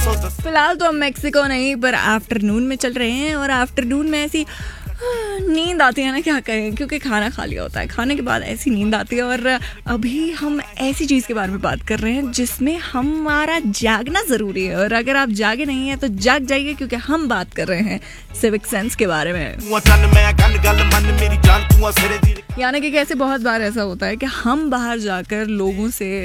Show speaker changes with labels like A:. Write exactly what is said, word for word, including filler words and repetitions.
A: फिलहाल तो हम मेक्सिको नहीं पर आफ्टरनून में चल रहे हैं, और आफ्टरनून में ऐसी नींद आती है ना, क्या करें, क्योंकि खाना खा लिया होता है, खाने के बाद ऐसी नींद आती है। और अभी हम ऐसी चीज़ के बारे में बात कर रहे हैं जिसमें हमारा जागना ज़रूरी है, और अगर आप जागे नहीं हैं तो जाग जाइए, क्योंकि हम बात कर रहे हैं सिविक सेंस के बारे में। यानी कि कैसे बहुत बार ऐसा होता है कि हम बाहर जाकर लोगों से